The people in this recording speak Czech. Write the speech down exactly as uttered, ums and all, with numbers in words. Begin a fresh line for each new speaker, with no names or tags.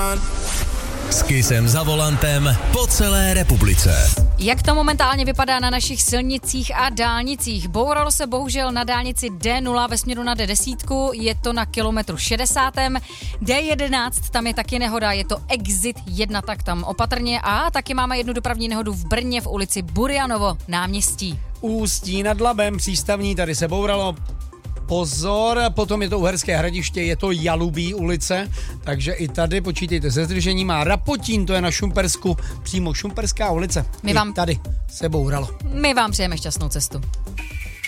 S Kissem za volantem po celé republice.
Jak to momentálně vypadá na našich silnicích a dálnicích? Bouralo se bohužel na dálnici D nula ve směru na D deset, je to na kilometru šedesátém. D jedenáct, tam je taky nehoda, je to exit jedna, tak tam opatrně. A taky máme jednu dopravní nehodu v Brně v ulici Burjanovo náměstí.
Ústí nad Labem přístavní, tady se bouralo. Pozor, potom je to Uherské Hradiště, je to Jalubí ulice, takže i tady počítejte se zdržením. A Rapotín, to je na Šumpersku, přímo Šumperská ulice.
My
I
vám,
tady se bouralo.
My vám přejeme šťastnou cestu.